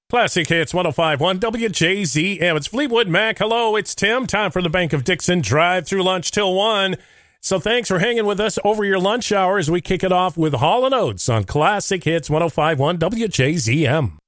Classic Hits 105.1 WJZM. It's Fleetwood Mac. Hello, it's Tim. Time for the Bank of Dixon drive through lunch till 1. So thanks for hanging with us over your lunch hour as we kick it off with Hall & Oates on Classic Hits 105.1 WJZM.